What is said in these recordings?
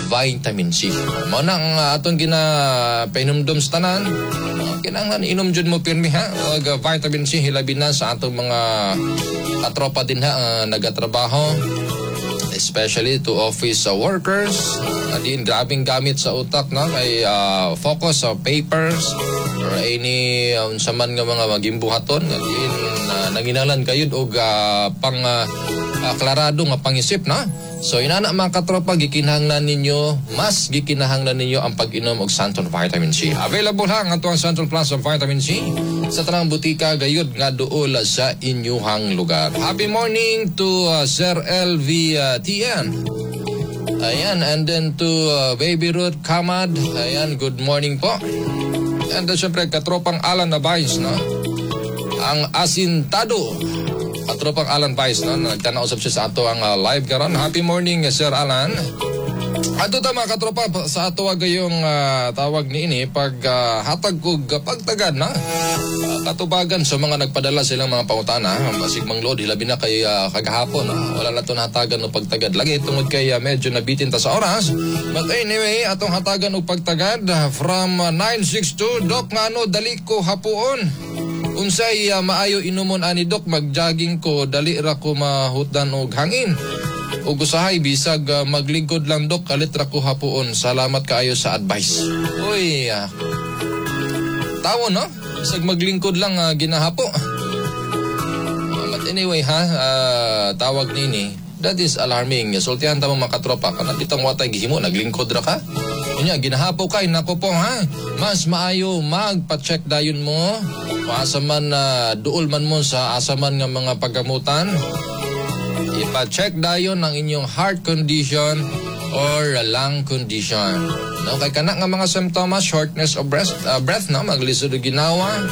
vitamin C. Mao na ang aton gina-painumdum sa tanan. Kinahanglan inom jud mo pirmi ha og vitamin C hilabi na sa atong mga katropa din ha nagatrabaho, especially to office workers. Din grabing gamit sa utak na kay focus sa papers or any unsa man nga mga magimbuhaton din nanginahanglan kayud og pang klarado nga pangisip na. So inana mga katropa, gikinahanglan ninyo, mas gikinahanglan ninyo ang pag-inom og Santon Vitamin C. Available ha ang atuang Santon Plus of Vitamin C sa tanang butika gayud nga duol sa inyuhang lugar. Happy morning to Sir LVTN. Ayan, and then to Baby Ruth Kamad. Ayan, good morning po. And syempre katropang Alan Nabais, no? Ang asintado katropang Alan Vice, no? Nagtanausap siya sa ato ang live karon. Happy morning, Sir Alan. Ato ta mga katropa sa ato gayong tawag ni ini pag hatag kog pagtagad na katubagan sa mga nagpadala silang mga pangutana basig mangload hilabi na kay kagahapon wala na to nahatagan og pagtagad lagi tungod kay medyo nabitin ta sa oras. But anyway, atong hatagan og pagtagad from 962 Dok ngano dali ko hapuon. Unsay maayo inumon ani Dok, mag-jogging ko, dali ra ko mahutdan og hangin. Ug usahay bisag maglingkod lang Dok, kalit ra ko hapuon. Salamat kaayo sa advice. Uy, tawo no? Bisag maglingkod lang ginahapo. But anyway ha, tawag nini, that is alarming. Sultihan ta mo mga katropa, kana bitang watay gihimo naglingkod ra ka. Unya ginahapo kay nako po ha. Mas maayo magpa-check dayon mo. Asa man duol man mo sa asaman nga mga paggamutan. Ipa-check dayon ang inyong heart condition or lung condition. No, kay kana nga mga symptoms, shortness of breath, no, maglisod og ginawa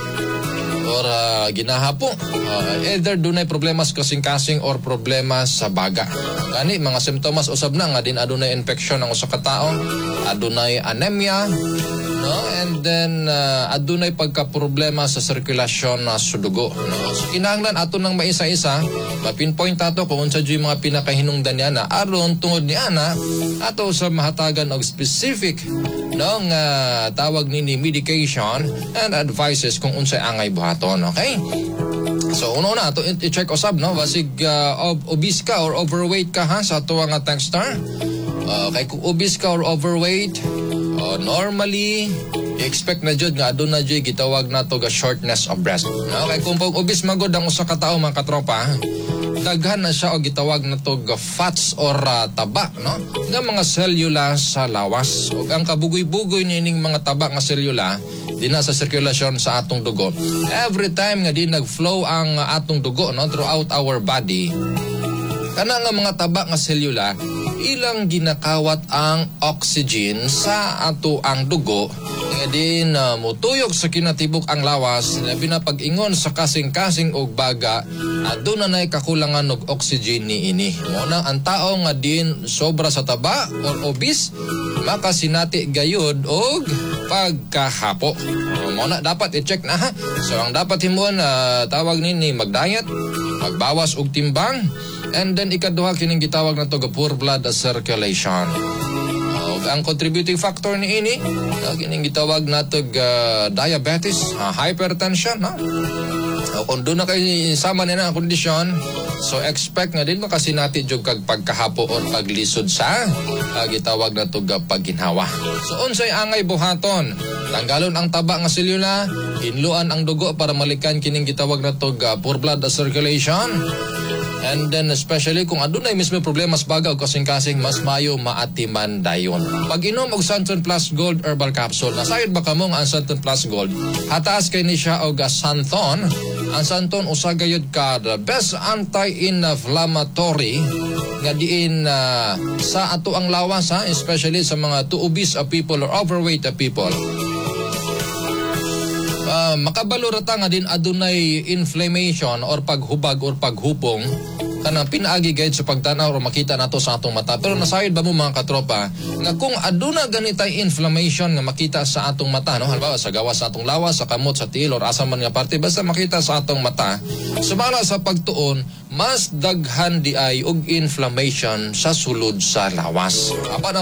or ginahapo. Either dunay problema sa kasing-kasing or problema sa baga. Kani mga symptoms usab na nga din adunay infection ang usa ka tawo, adunay anemia, no, and then adunay pagka-problema sa sirkulasyon sa dugo, no. So kinahanglan ato nang maisa-isa ma-pinpoint ato kung unsa jud mga pinakahinungdan niya na aron tungod niya na ato sa mahatagan og specific no nga tawag nini medication and advices kung unsay angay buhaton, okay? So una ato i-check usab no basig obese ka or overweight ka ha sa ato nga texter. Kay kung obese ka or overweight, normally i-expect na jud nga aduna jud gitawag nato ga shortness of breath. No? Kay kung pag obese magod ang usa ka tawo mga katropa, daghan na siya og gitawag nato ga fats or taba, no? Nga mga selula sa lawas. Ug ang kabugoy-bugoy nining mga taba nga selula dina sa sirkulasyon sa atong dugo. Every time nga di nagflow ang atong dugo no throughout our body, kana nga mga taba nga selula ilang ginakawat ang oxygen sa ato ang dugo nga din mutuyok sa kinatibok ang lawas labi na pag-ingon sa kasing-kasing og baga aduna nay kakulangan og oxygen niini. Muna ang tao nga din sobra sa taba or obese makasinati gayud og pagkahapo. Muna dapat i-check na ha. So ang dapat himuon tawag nini mag-diet, magbawas og timbang, and then ikaduha kining gitawag na to ga poor blood circulation. Ang contributing factor ni ini kining gitawag na to ga diabetes, hypertension, no? Kung doon na kayo sama nila ang kondisyon, so expect nga din makasinati jud kag pagkahapo or paglisod sa gitawag na to ga pagginhawa. So unsay angay buhaton? Tanggalon ang taba nga selula, hinluan ang dugo para malikan kining gitawag na to ga poor blood circulation. And then especially kung adunay mismo problema sa baga o kasing-kasing, mas mayo maatiman dayon. Pag inom og Santon Plus Gold Herbal Capsule, nasayod ba kamo nga ang Santon Plus Gold? Hataas kay ni siya og Santon. Ang Santon usa gayud ka the best anti-inflammatory nga diin sa ato ang lawas ha, especially sa mga too obese people or overweight people. Makabalo rata nga din adunay inflammation or paghubag or paghupong kanang pinaagi gayud sa pagtanaw or makita nato sa atong mata. Pero nasayod ba mo mga katropa nga kung aduna ganitay inflammation nga makita sa atong mata, no? Halimbawa sa gawas sa atong lawas, sa kamot, sa tiil or asa man nga parte basta makita sa atong mata, sumala sa pagtuon mas daghan di ay og inflammation sa sulod sa lawas. Apa